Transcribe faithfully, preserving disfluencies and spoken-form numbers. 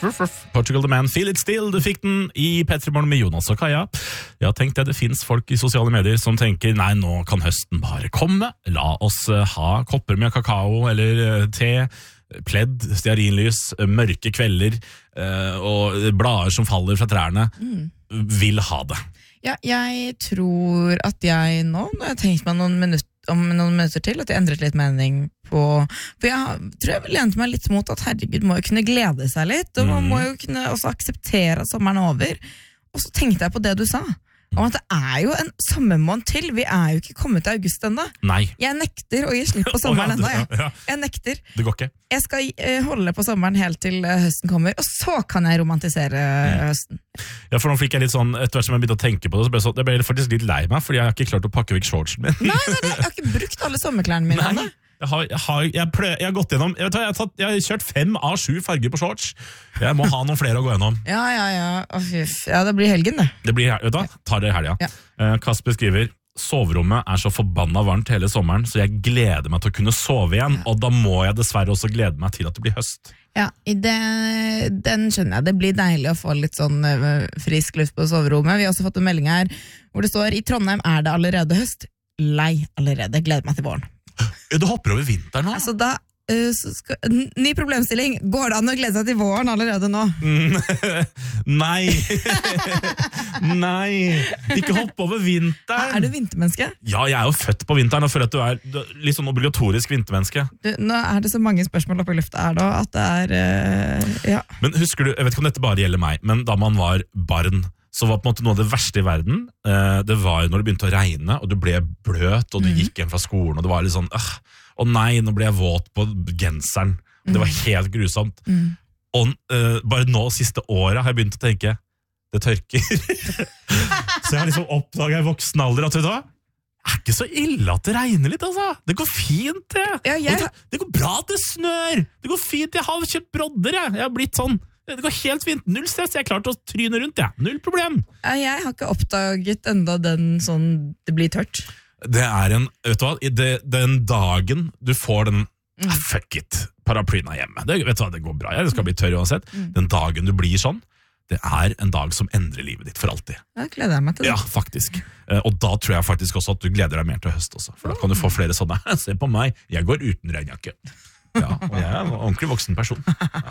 ruff, ruff. Portugal the Man, Feel It Still. Du fikk den i Petremorgen med Jonas og Kaja. Jeg har tenkt at det finnes folk i sosiale medier som tenker, nei, nå kan høsten bare komme. La oss ha kopper med kakao eller te, pledd, stearinlys, mørke kvelder og blader som faller fra trærne. Mm. Vil ha det. Ja, jeg tror at jeg nå, når jeg har tenkt meg noen minutter, om noen minutter til, at jeg endret litt mening på, for jeg tror jeg vil lente meg litt mot at herregud må jo kunne glede seg litt, og man må jo kunne også akseptere at sommeren er over. Og så tenkte jeg på det du sa, om at det er jo en sommermåned til, vi er jo ikke kommet til august enda. Nei. Jeg nekter å gi slipp på sommeren enda, jeg. Ja, ja. Jeg nekter. Det går ikke. Jeg skal uh, holde på sommeren helt til uh, høsten kommer, og så kan jeg romantisere uh, høsten. Ja, for nå fikk jeg litt sånn, etter hvert som jeg begynte å tenke på det, så ble jeg, så, jeg ble faktisk litt lei meg, fordi jeg har ikke klart å pakke vekk shortsen min. Nei, nei, nei, jeg har ikke brukt alle sommerklærne mine. Nei. Jeg har, jeg, har, jeg, plø, jeg har gått gjennom, jeg, vet hva, jeg, har tatt, jeg har kjørt fem av sju farger på shorts. Jeg må ha noen flere å gå gjennom. Ja, ja, ja. Oh, ja, det blir helgen det. Det blir, vet du hva? Tar det i helga. Ja. Uh, Kasper skriver, soverommet er så forbanna varmt hele sommeren, så jeg gleder meg til å kunne sove igjen, ja. Og da må jeg dessverre også glede meg til at det blir høst. Ja, det, den skjønner jeg. Det blir deilig å få litt sånn uh, frisk luft på soverommet. Vi har også fått en melding her, hvor det står, i Trondheim er det allerede høst. Lei allerede, gleder meg til våren. Du hopper over vinteren nå? Altså da, uh, skal, ny problemstilling. Går det an å glede seg til våren allerede nå? Nei. Nei. Ikke hopp over vinteren. Er du vintermenneske? Ja, jeg er jo født på vinteren, og føler at du er, du er litt sånn obligatorisk vintermenneske. Du, nå er det så mange spørsmål oppe i lufta her da, at det er, uh, ja. Men husker du, jeg vet ikke om dette bare gjelder meg, men da man var barn, så var på en måte noe av det verste i verden, det var når det begynte å regne, og du ble bløt, og du mm. gikk hjem fra skolen, og det var litt sånn, øh, å nei, nå ble jeg våt på genseren. Det var helt grusomt. Mm. Og uh, bare nå, siste året, har jeg begynt å tenke, det tørker. Så jeg har liksom oppdaget i voksen alder at, vet du hva, det er ikke så ille at det regner litt, altså. Det går fint, det. Ja, jeg... det. Det går bra at det snør. Det går fint, jeg har kjøpt brodder, jeg. Jeg har blitt sånn. Det går helt fint, null stress, jeg er klart å tryne rundt, ja. Null problem. Jeg har ikke oppdaget enda den sånn, det blir tørt. Det er en, vet du hva, det, den dagen du får den, mm. ah, fuck it, paraplyen er hjemme. Det, vet du hva, det går bra, ja, det skal bli tørr uansett. Mm. Den dagen du blir sånn, det er en dag som endrer livet ditt for alltid. Jeg gleder meg til det. Ja, faktisk. Og da tror jeg faktisk også at du gleder deg mer til høst også, for da kan du få flere sånne, se på meg, jeg går uten regnjakke. Ja, og jeg er en ordentlig voksen person. Ja.